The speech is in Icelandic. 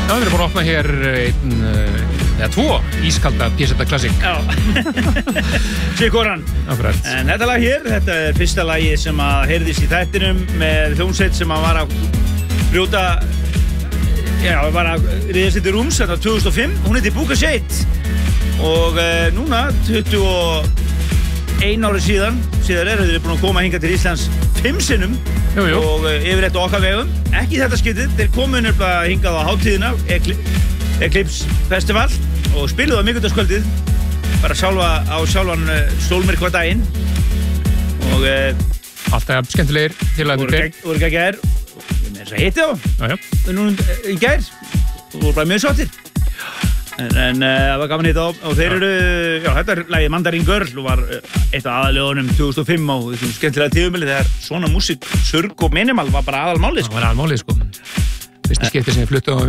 Já, við erum búin að opna hér tvo ískalda P-setta Classic. Já. Sikoran. Akkurat. En þetta lag hér, þetta fyrsta lagi sem að heyrðist í þættinum með hljómsveit sem að var að brjóta, var að riðast til rúms, þetta 2005. Hún heiti Búka Shade og núna, 21 ári síðar eru þeir búin að koma hingað til Íslands 5 sinnum. Jú. Og yfir þetta okkar vegum. Ekki þetta skiptið, þeir komu nefnilega hingað á hátíðina, Eclipse Festival og spiluðu á miðvikudagskvöldið bara sjálfan stólmyrkva daginn og alltaf skemmtilegir til að voru ekki gær með þess að hitti á nú í gær og voru bara mjög sáttir en það var gaman hitt á og þeir eru, þetta er lagið Mandarin Girl og var eitt af aðalögunum 2005 á þessum skemmtilega tíðumili þegar svona músík, surg og minimal var bara aðalmálið fyrsta skipti sem ég flutti á